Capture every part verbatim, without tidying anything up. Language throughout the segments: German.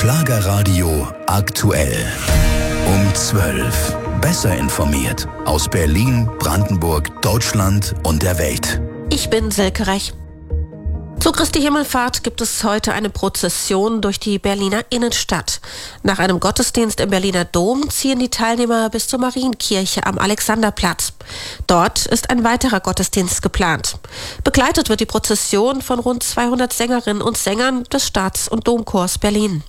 Schlagerradio aktuell. Um zwölf. Besser informiert. Aus Berlin, Brandenburg, Deutschland und der Welt. Ich bin Silke Rech. Zu Christi Himmelfahrt gibt es heute eine Prozession durch die Berliner Innenstadt. Nach einem Gottesdienst im Berliner Dom ziehen die Teilnehmer bis zur Marienkirche am Alexanderplatz. Dort ist ein weiterer Gottesdienst geplant. Begleitet wird die Prozession von rund zweihundert Sängerinnen und Sängern des Staats- und Domchors Berlin.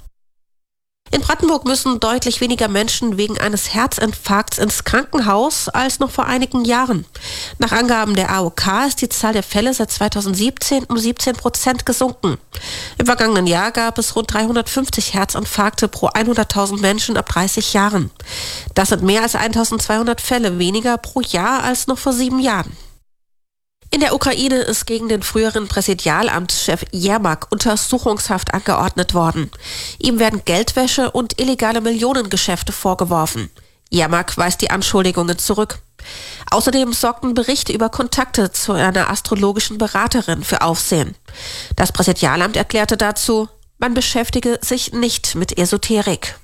In Brandenburg müssen deutlich weniger Menschen wegen eines Herzinfarkts ins Krankenhaus als noch vor einigen Jahren. Nach Angaben der A O K ist die Zahl der Fälle seit zweitausendsiebzehn um siebzehn Prozent gesunken. Im vergangenen Jahr gab es rund dreihundertfünfzig Herzinfarkte pro hunderttausend Menschen ab dreißig Jahren. Das sind mehr als eintausendzweihundert Fälle weniger pro Jahr als noch vor sieben Jahren. In der Ukraine ist gegen den früheren Präsidialamtschef Jermak Untersuchungshaft angeordnet worden. Ihm werden Geldwäsche und illegale Millionengeschäfte vorgeworfen. Jermak weist die Anschuldigungen zurück. Außerdem sorgten Berichte über Kontakte zu einer astrologischen Beraterin für Aufsehen. Das Präsidialamt erklärte dazu, man beschäftige sich nicht mit Esoterik.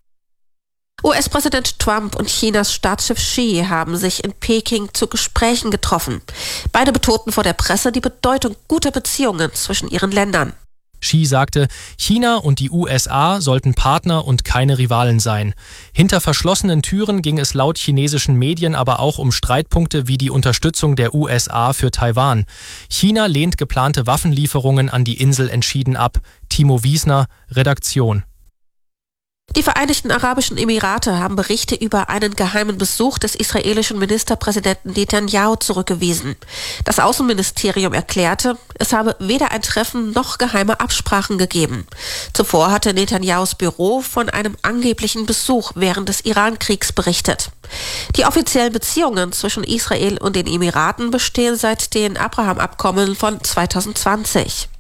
U S-Präsident Trump und Chinas Staatschef Xi haben sich in Peking zu Gesprächen getroffen. Beide betonten vor der Presse die Bedeutung guter Beziehungen zwischen ihren Ländern. Xi sagte, China und die U S A sollten Partner und keine Rivalen sein. Hinter verschlossenen Türen ging es laut chinesischen Medien aber auch um Streitpunkte wie die Unterstützung der U S A für Taiwan. China lehnt geplante Waffenlieferungen an die Insel entschieden ab. Timo Wiesner, Redaktion. Die Vereinigten Arabischen Emirate haben Berichte über einen geheimen Besuch des israelischen Ministerpräsidenten Netanyahu zurückgewiesen. Das Außenministerium erklärte, es habe weder ein Treffen noch geheime Absprachen gegeben. Zuvor hatte Netanyahus Büro von einem angeblichen Besuch während des Iran-Kriegs berichtet. Die offiziellen Beziehungen zwischen Israel und den Emiraten bestehen seit den Abraham-Abkommen von zweitausendzwanzig.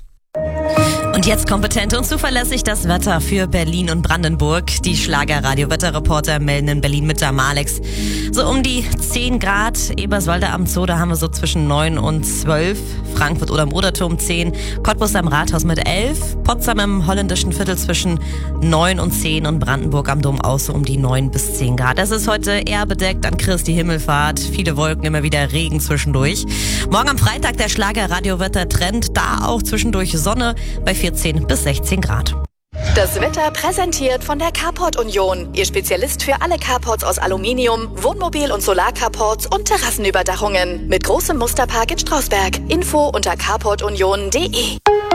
Und jetzt kompetent und zuverlässig das Wetter für Berlin und Brandenburg. Die Schlager-Radio-Wetterreporter melden in Berlin mit am Alex. So um die zehn Grad. Eberswalde am Zoo, da haben wir so zwischen neun und zwölf. Frankfurt oder im Oderturm zehn. Cottbus am Rathaus mit elf. Potsdam im holländischen Viertel zwischen neun und zehn. Und Brandenburg am Dom auch so um die neun bis zehn Grad. Es ist heute eher bedeckt an Christi Himmelfahrt. Viele Wolken, immer wieder Regen zwischendurch. Morgen am Freitag der Schlager-Radio-Wetter-Trend. Da auch zwischendurch Sonne bei vierzehn bis sechzehn Grad. Das Wetter präsentiert von der Carport Union. Ihr Spezialist für alle Carports aus Aluminium, Wohnmobil- und Solarcarports und Terrassenüberdachungen. Mit großem Musterpark in Strausberg. Info unter carport union punkt de.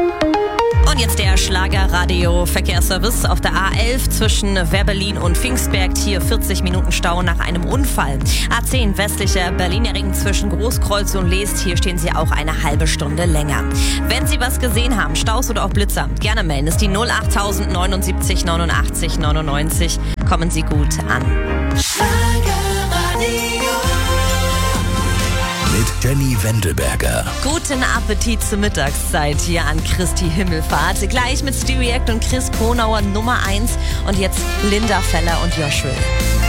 Und jetzt der Schlager-Radio-Verkehrsservice auf der A elf zwischen Wehrberlin und Pfingstberg. Hier vierzig Minuten Stau nach einem Unfall. A zehn westlicher Berliner Ring zwischen Großkreuz und Leest. Hier stehen Sie auch eine halbe Stunde länger. Wenn Sie was gesehen haben, Staus oder auch Blitzer, gerne melden. Das ist die null acht neunundsiebzig neunundachtzig neunundneunzig. Kommen Sie gut an. Mit Jenny Wendelberger. Guten Appetit zur Mittagszeit hier an Christi Himmelfahrt. Gleich mit Stewie Act und Chris Kronauer Nummer eins. Und jetzt Linda Feller und Joshua.